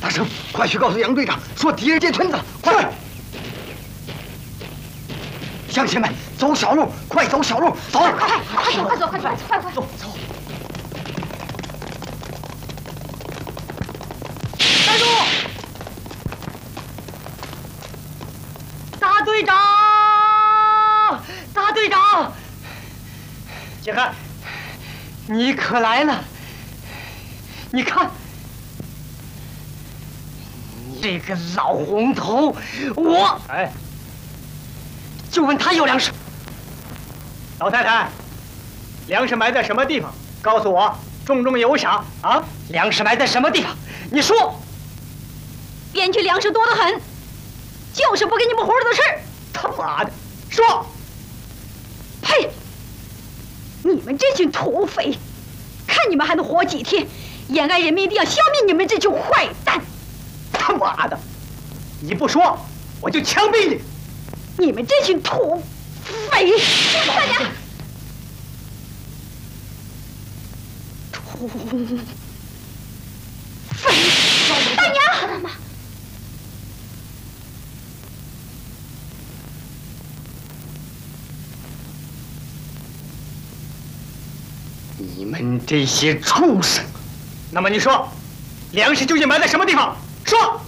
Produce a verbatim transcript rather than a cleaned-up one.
大圣，快去告诉杨队长，说敌人建村子了！快！乡亲们，走小路，快走小路，走！ 快快快走，快走，快走，快快走走！ 站住！大队长，大队长，杰汉，你可来了！你看。 这个老红头，我哎，就问他要粮食。老太太，粮食埋在什么地方？告诉我，重重有赏啊！粮食埋在什么地方？你说。 边区粮食多得很，就是不给你们活着的吃。 他妈的，说！ 呸！你们这群土匪，看你们还能活几天？延安人民一定要消灭你们这群坏蛋！ 他妈的！你不说，我就枪毙你！ 你们这群土匪！大娘，土匪！大娘，妈妈， 你们这些畜生！那么你说，粮食究竟埋在什么地方？说。